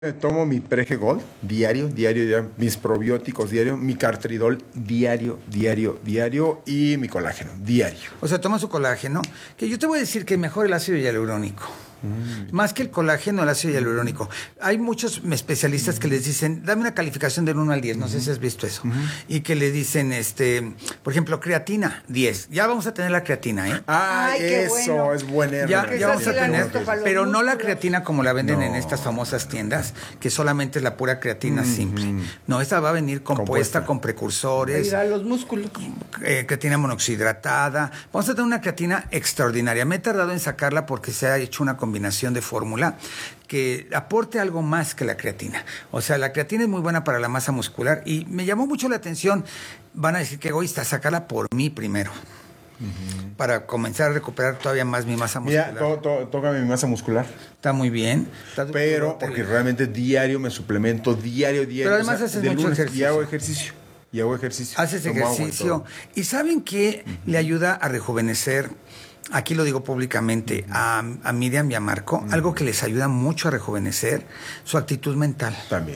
Tomo mi Prege Gold diario, mis probióticos diario, mi Cartridol diario y mi colágeno diario. O sea, toma su colágeno, que yo te voy a decir que mejor el ácido hialurónico. Más que el colágeno, el ácido hialurónico. Hay muchos especialistas que les dicen, dame una calificación del 1 al 10, no sé si has visto eso. Y que le dicen, por ejemplo, creatina, 10. Ya vamos a tener la creatina, ¿eh? Ay, eso bueno. Es buena. Ya vamos a tener, pero no la creatina como la venden en estas famosas tiendas, que solamente es la pura creatina simple. No, esta va a venir compuesta con precursores. Ayuda a los músculos. Creatina monoxidratada. Vamos a tener una creatina extraordinaria. Me he tardado en sacarla porque se ha hecho una combinación de fórmula que aporte algo más que la creatina. O sea, la creatina es muy buena para la masa muscular y me llamó mucho la atención. Van a decir que egoísta, sacarla por mí primero. Para comenzar a recuperar todavía más mi masa muscular. Mira, toca mi masa muscular. Está muy bien. Pero porque realmente diario me suplemento, diario. Pero además haces mucho ejercicio. Y hago ejercicio. Haces ejercicio. ¿Y saben qué le ayuda a rejuvenecer? Aquí lo digo públicamente, a Miriam y a Marco, algo que les ayuda mucho a rejuvenecer, su actitud mental. También.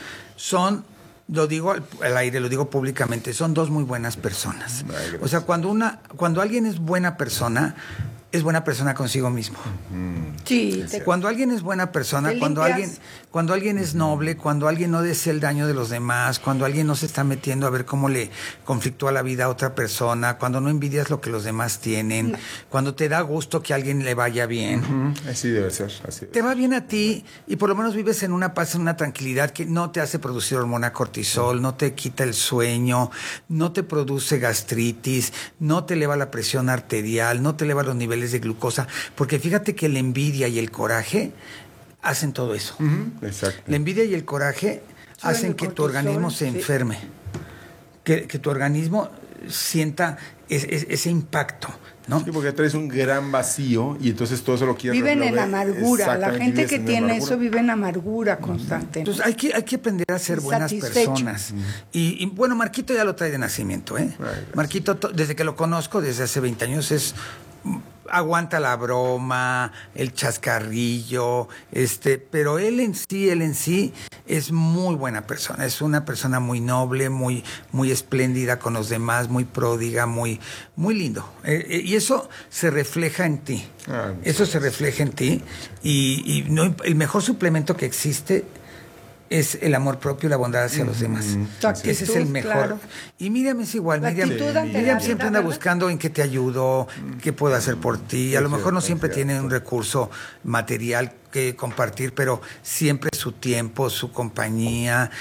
Lo digo al aire, lo digo públicamente, son dos muy buenas personas. O sea, cuando alguien es buena persona consigo mismo. Sí. Cuando alguien es buena persona, cuando alguien es noble, cuando alguien no desea el daño de los demás, cuando alguien no se está metiendo a ver cómo le conflictúa la vida a otra persona, cuando no envidias lo que los demás tienen, cuando te da gusto que a alguien le vaya bien. Así debe ser. Te va bien a ti y por lo menos vives en una paz, en una tranquilidad que no te hace producir hormona cortisol, no te quita el sueño, no te produce gastritis, no te eleva la presión arterial, no te eleva los niveles de glucosa, porque fíjate que la envidia y el coraje hacen todo eso. Exacto. La envidia y el coraje hacen que tu organismo se enferme, que tu organismo sienta ese impacto, ¿no? Sí, porque traes un gran vacío y entonces todo eso lo quieres Viven en amargura. La gente que tiene eso vive en amargura constante. Entonces hay que aprender a ser buenas personas. Y bueno, Marquito ya lo trae de nacimiento, ¿eh? Marquito, desde que lo conozco, desde hace 20 años, aguanta la broma, el chascarrillo, pero él en sí es muy buena persona, es una persona muy noble, muy espléndida con los demás, muy pródiga, muy lindo. Y eso se refleja en ti. Eso se refleja en ti. Y no, el mejor suplemento que existe es el amor propio y la bondad hacia los demás. Ese es el mejor. Claro. Y Miriam es igual. Miriam siempre anda buscando en qué te ayudo, qué puedo hacer por ti. A lo mejor no siempre tiene un recurso material que compartir, pero siempre su tiempo, su compañía,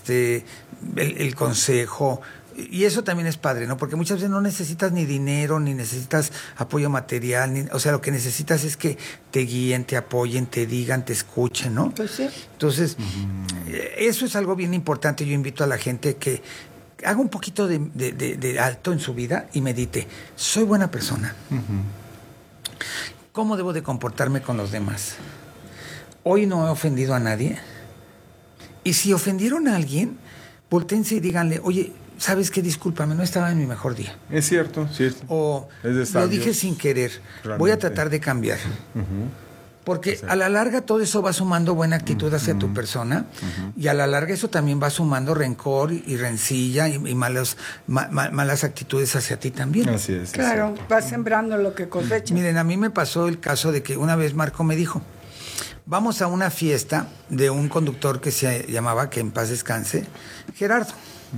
el consejo. Y eso también es padre, ¿no? Porque muchas veces no necesitas ni dinero, ni necesitas apoyo material, o sea, lo que necesitas es que te guíen, te apoyen, te digan, te escuchen, ¿no? Pues sí. Entonces, eso es algo bien importante. Yo invito a la gente que haga un poquito de alto en su vida y medite. Soy buena persona. ¿Cómo debo de comportarme con los demás? Hoy no he ofendido a nadie. Y si ofendieron a alguien, voltéense y díganle, oye, ¿sabes qué? Discúlpame, no estaba en mi mejor día. Es cierto. O lo dije sin querer. Realmente. Voy a tratar de cambiar. Porque a la larga todo eso va sumando buena actitud hacia tu persona y a la larga eso también va sumando rencor y rencilla y malas actitudes hacia ti también. Así es. Claro, vas sembrando lo que cosechas. Miren, a mí me pasó el caso de que una vez Marco me dijo, vamos a una fiesta de un conductor que se llamaba, que en paz descanse, Gerardo.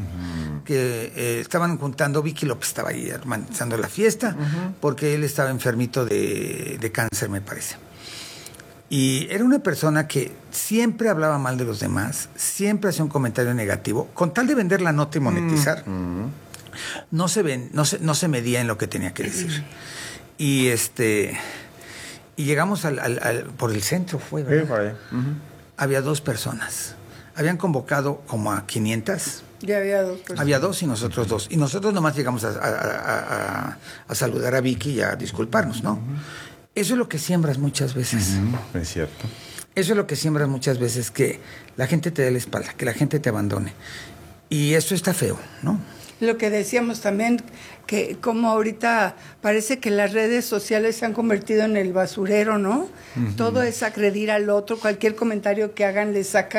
Que estaban juntando, Vicky López estaba ahí organizando la fiesta porque él estaba enfermito de cáncer, me parece. Y era una persona que siempre hablaba mal de los demás, siempre hacía un comentario negativo, con tal de vender la nota y monetizar. No se medía en lo que tenía que decir. Y llegamos por el centro, fue, ¿verdad? Había 2 personas. Habían convocado como a 500. Ya había 2 personas. Había 2 y nosotros 2. Y nosotros nomás llegamos a saludar a Vicky y a disculparnos, ¿no? Eso es lo que siembras muchas veces. Es cierto. Eso es lo que siembras muchas veces, que la gente te dé la espalda, que la gente te abandone. Y eso está feo, ¿no? Lo que decíamos también, que como ahorita parece que las redes sociales se han convertido en el basurero, ¿no? Todo es agredir al otro, cualquier comentario que hagan le saca